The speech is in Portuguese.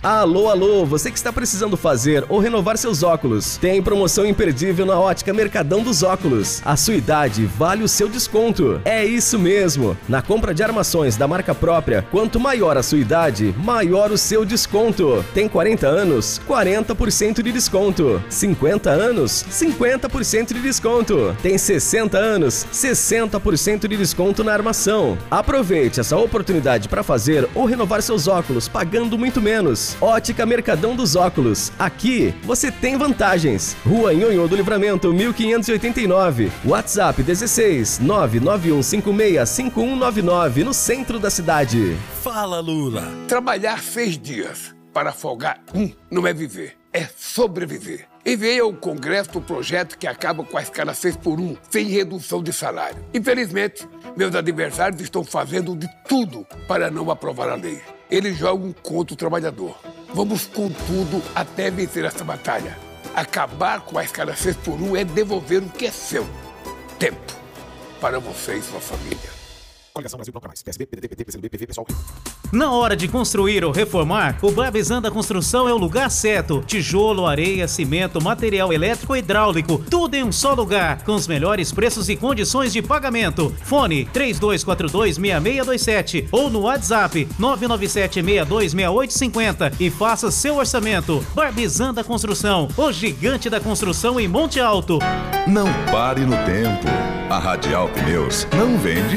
Alô, alô, você que está precisando fazer ou renovar seus óculos. Tem promoção imperdível na Ótica Mercadão dos Óculos. A sua idade vale o seu desconto. É isso mesmo. Na compra de armações da marca própria, quanto maior a sua idade, maior o seu desconto. Tem 40 anos? 40% de desconto. 50 anos? 50% de desconto. Tem 60 anos? 60% de desconto na armação. Aproveite essa oportunidade para fazer ou renovar seus óculos pagando muito menos. Ótica Mercadão dos Óculos. Aqui você tem vantagens. Rua Nhonhô do Livramento, 1589. WhatsApp 16 99156 5199 no centro da cidade. Fala, Lula. Trabalhar 6 dias para folgar não é viver, é sobreviver. Enviei ao Congresso o projeto que acaba com a escala 6x1, sem redução de salário. Infelizmente, meus adversários estão fazendo de tudo para não aprovar a lei. Eles jogam contra o trabalhador. Vamos com tudo até vencer essa batalha. Acabar com a escala 6x1 é devolver o que é seu. Tempo para você e sua família. Coligação Brasil Bloco Mais, PSB, PDT, PT, PCdoB, PV, PSOL. Na hora de construir ou reformar, o Barbizan Construção é o lugar certo. Tijolo, areia, cimento, material elétrico e hidráulico, tudo em um só lugar, com os melhores preços e condições de pagamento. Fone 3242-6627 ou no WhatsApp 997-626850 e faça seu orçamento. Barbizan Construção, o gigante da construção em Monte Alto. Não pare no tempo. A Radial Pneus não vende